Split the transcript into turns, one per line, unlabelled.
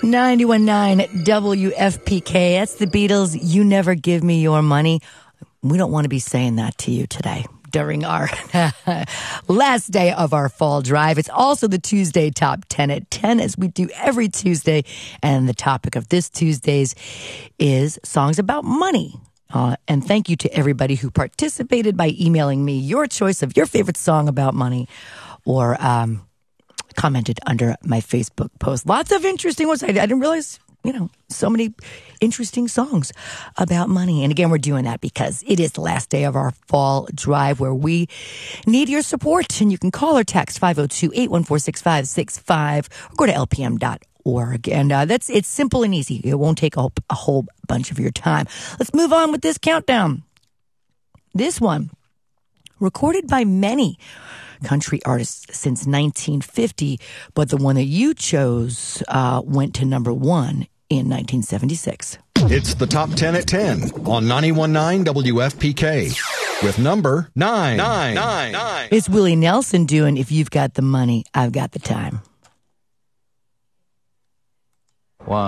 91.9 WFPK. That's the Beatles. You Never Give Me Your Money. We don't want to be saying that to you today during our last day of our fall drive. It's also the Tuesday Top 10 at 10, as we do every Tuesday. And the topic of this Tuesday's is songs about money. And thank you to everybody who participated by emailing me your choice of your favorite song about money, or commented under my Facebook post. Lots of interesting ones. I didn't realize, so many interesting songs about money. And again, we're doing that because it is the last day of our fall drive, where we need your support. And you can call or text 502-814-6565 or go to lpm.org. And it's simple and easy. It won't take a whole bunch of your time. Let's move on with this countdown. This one, recorded by many country artists since 1950, but the one that you chose went to number one in 1976.
It's the Top 10 at 10 on 91.9 WFPK with number 9.
It's Willie Nelson doing If You've Got the Money, I've Got the Time.